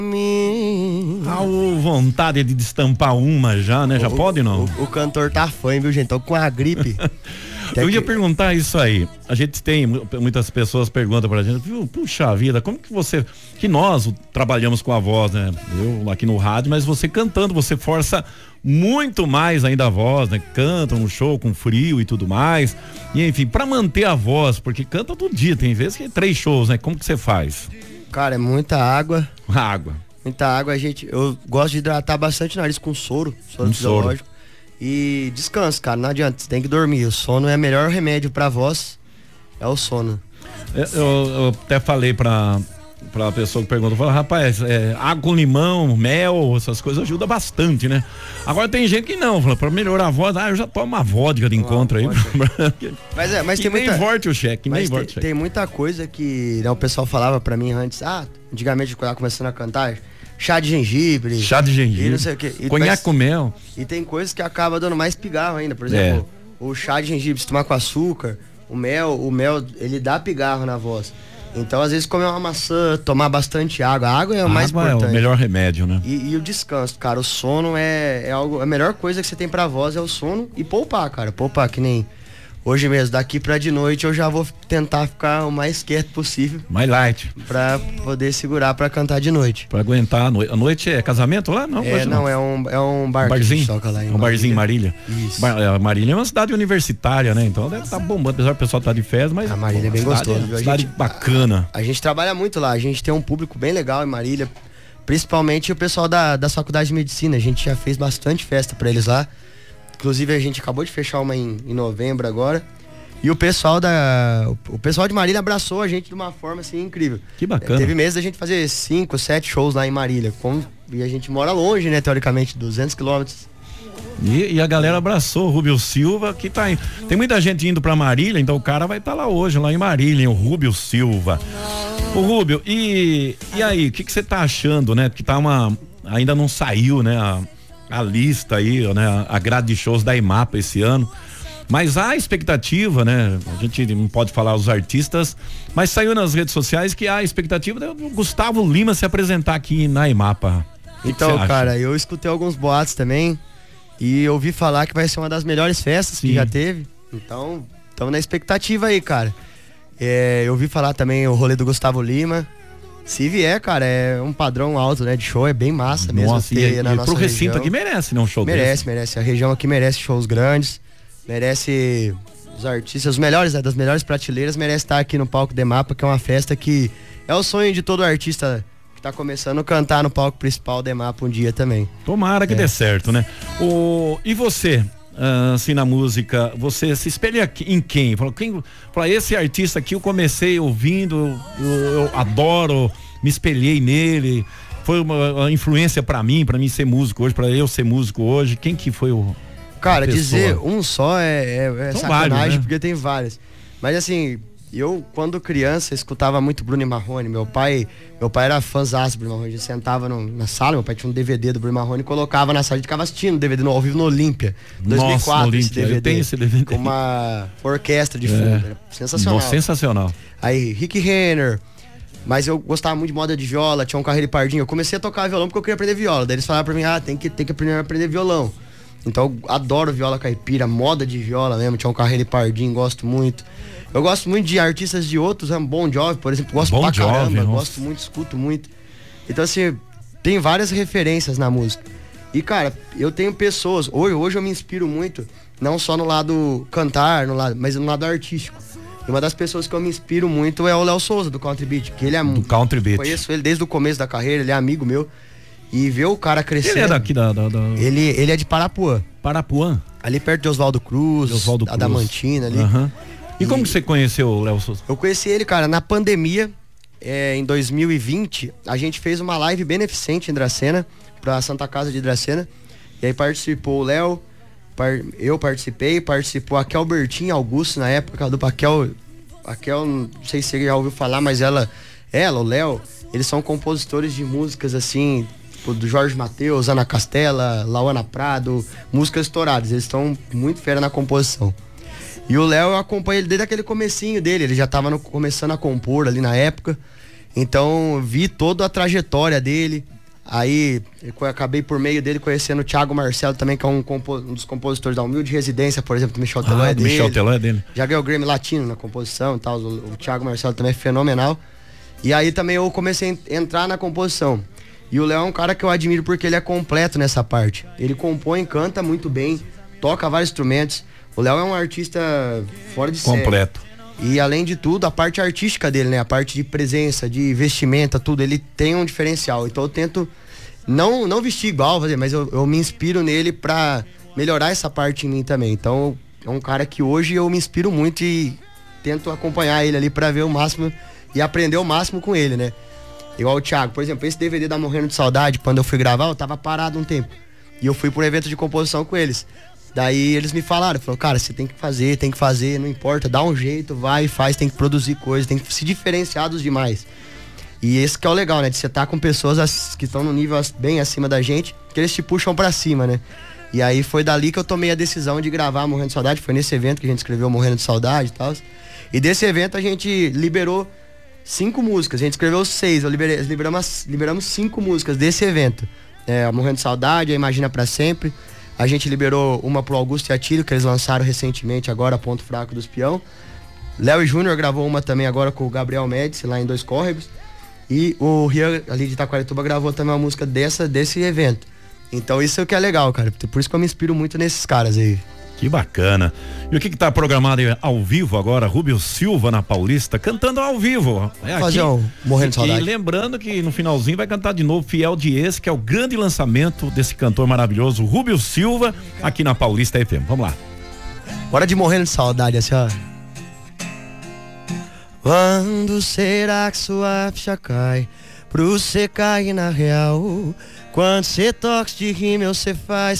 Vontade de destampar uma já, né? Já pode, não? O cantor tá fã, viu, gente? Tô com a gripe. Eu ia perguntar isso aí. A gente tem, muitas pessoas perguntam pra gente, viu, puxa vida, como que você, que nós trabalhamos com a voz, né? Eu aqui no rádio, mas você cantando, você força muito mais ainda a voz, né? Canta no show com frio e tudo mais. E enfim, pra manter a voz, porque canta todo dia, tem vezes que é 3 shows, né? Como que você faz? Cara, é muita água. Água. Muita água, eu gosto de hidratar bastante o nariz com soro fisiológico. E descanso, cara, não adianta, você tem que dormir. O sono é o melhor remédio pra voz, é o sono. Eu até falei pra pessoa que perguntou, falou, rapaz, água com limão, mel, essas coisas ajudam bastante, né? Agora tem gente que não, fala, pra melhorar a voz, eu já tomo uma vodka de encontro aí. Mas tem nem vorte o cheque, nem vorte o cheque. Tem muita coisa que, né, o pessoal falava pra mim antes, antigamente quando eu tava começando a cantar, chá de gengibre. E não sei o quê. Conhaque com mel. E tem coisas que acaba dando mais pigarro ainda. Por exemplo, o chá de gengibre, se tomar com açúcar, o mel, ele dá pigarro na voz. Então, às vezes, comer uma maçã, tomar bastante água. A água é o mais importante. É o melhor remédio, né? E o descanso, cara. O sono é algo. A melhor coisa que você tem pra voz é o sono e poupar, cara. Poupar, que nem. Hoje mesmo, daqui pra de noite, eu já vou tentar ficar o mais quieto possível. Mais light. Pra poder segurar pra cantar de noite. Pra aguentar a noite. A noite é casamento lá? Não, é um bar. Barzinho? Lá em barzinho em Marília. Isso. Marília é uma cidade universitária, né? Então deve estar bombando, apesar do pessoal estar de férias, mas... A Marília é bem gostosa. Uma cidade bacana. A gente trabalha muito lá, a gente tem um público bem legal em Marília. Principalmente o pessoal da faculdade de medicina. A gente já fez bastante festa pra eles lá. Inclusive a gente acabou de fechar uma em novembro agora. E o pessoal de Marília abraçou a gente de uma forma assim incrível. Que bacana. Teve meses da gente fazer 5, 7 shows lá em Marília. E a gente mora longe, né, teoricamente, 200 quilômetros. E a galera abraçou o Rubio Silva, que tá aí. Tem muita gente indo pra Marília, então o cara vai estar lá hoje, lá em Marília, o Rubio Silva. O Rubio, e aí, o que você tá achando, né? Que ainda não saiu, né, a lista aí, né, a grade de shows da IMAPA esse ano. Mas há expectativa, né? A gente não pode falar os artistas, mas saiu nas redes sociais que há a expectativa do Gustavo Lima se apresentar aqui na IMAPA. Então, cara, eu escutei alguns boatos também e ouvi falar que vai ser uma das melhores festas que já teve. Então, estamos na expectativa aí, cara. Eu ouvi falar também o rolê do Gustavo Lima. Se vier, cara, é um padrão alto, né, de show, é bem massa mesmo. Nossa, e pro recinto aqui merece, né, um show desse. Merece. A região aqui merece shows grandes. Merece os artistas, os melhores, né, das melhores prateleiras, merece estar aqui no palco da IMAPA, que é uma festa que é o sonho de todo artista que tá começando a cantar no palco principal da IMAPA um dia também. Tomara que dê certo, né? E você, assim, na música, você se espelha em quem? Fala, esse artista aqui eu comecei ouvindo, eu adoro, me espelhei nele, foi uma influência pra mim ser músico hoje, pra eu ser músico hoje. Quem que foi o... Cara, dizer um só é sacanagem, vários, né? Porque tem vários. Mas assim, eu quando criança escutava muito Bruno e Marrone. Meu pai era fãzaço do Bruno e Marrone. A gente sentava na sala, meu pai tinha um DVD do Bruno e Marrone e colocava na sala, a gente ficava assistindo o DVD ao vivo no Olímpia. 2004, no esse DVD. Eu tenho esse DVD. Com uma orquestra de fundo. Era sensacional. Nossa, sensacional. Aí, Rick Renner. Mas eu gostava muito de moda de viola, tinha um Carreiro e Pardinho. Eu comecei a tocar violão porque eu queria aprender viola. Daí eles falaram pra mim, tem que aprender violão. Então eu adoro viola caipira, moda de viola mesmo, tinha um Carreiro e Pardinho, gosto muito. Eu gosto muito de artistas de outros, Bon Jovi, por exemplo, gosto pra caramba, gosto muito, escuto muito. Então assim, tem várias referências na música. E cara, eu tenho pessoas, hoje eu me inspiro muito, não só no lado cantar, mas no lado artístico. E uma das pessoas que eu me inspiro muito é o Léo Souza, do Country Beat, que ele é do Country Beat. Conheço ele desde o começo da carreira, ele é amigo meu. E ver o cara crescendo. Ele é daqui Ele é de Parapuã. Parapuã? Ali perto de Oswaldo Cruz, Adamantina ali. Uhum. E como que você conheceu o Léo Souza? Eu conheci ele, cara, na pandemia, em 2020, a gente fez uma live beneficente em Dracena, pra Santa Casa de Dracena. E aí participou o Léo, eu participou a Kel Bertin Augusto, na época, do Paquel. A Kel, não sei se você já ouviu falar, mas ela, o Léo, eles são compositores de músicas assim, do Jorge Mateus, Ana Castela, Lauana Prado, músicas estouradas. Eles estão muito fera na composição. E o Léo, eu acompanho ele desde aquele comecinho dele, ele já tava começando a compor ali na época. Então, vi toda a trajetória dele. Aí, eu acabei por meio dele conhecendo o Thiago Marcelo também, que é um dos compositores da Humilde Residência, por exemplo, do Michel Teló é dele. Michel Teló é dele. Já ganhou o Grammy Latino na composição e tal. O Thiago Marcelo também é fenomenal. E aí também eu comecei a entrar na composição. E o Léo é um cara que eu admiro porque ele é completo nessa parte. Ele compõe, canta muito bem, toca vários instrumentos. O Léo é um artista fora de série. Completo. E além de tudo, a parte artística dele, né? A parte de presença, de vestimenta, tudo, ele tem um diferencial. Então eu tento não vestir igual, mas eu me inspiro nele pra melhorar essa parte em mim também. Então é um cara que hoje eu me inspiro muito e tento acompanhar ele ali pra ver o máximo e aprender o máximo com ele, né? Igual o Thiago, por exemplo, esse DVD da Morrendo de Saudade, quando eu fui gravar, eu tava parado um tempo. E eu fui pra um evento de composição com eles. Daí eles me falaram, cara, você tem que fazer, não importa, dá um jeito, vai, faz, tem que produzir coisa, tem que se diferenciar dos demais. E esse que é o legal, né, de você estar com pessoas que estão no nível bem acima da gente, que eles te puxam pra cima, né. E aí foi dali que eu tomei a decisão de gravar Morrendo de Saudade, foi nesse evento que a gente escreveu Morrendo de Saudade e tal. E desse evento a gente liberou 5 músicas, a gente escreveu 6, liberamos 5 músicas desse evento. Morrendo de Saudade, a Imagina Pra Sempre. A gente liberou uma pro Augusto e Atílio, que eles lançaram recentemente agora, Ponto Fraco do Espião. Léo e Júnior gravou uma também agora com o Gabriel Médici, lá em Dois Córregos. E o Rian, ali de Itaquarituba, gravou também uma música desse evento. Então isso é o que é legal, cara. Por isso que eu me inspiro muito nesses caras aí. Que bacana. E o que tá programado ao vivo agora? Rubio Silva na Paulista, cantando ao vivo. Fazer um Morrendo de Saudade. E lembrando que no finalzinho vai cantar de novo Fiel de Ex, que é o grande lançamento desse cantor maravilhoso, Rubio Silva, aqui na Paulista FM. Vamos lá. Bora de Morrendo de Saudade, assim, ó. Quando será que sua ficha cai pro cê cair na real? Quando cê toca de rima, você faz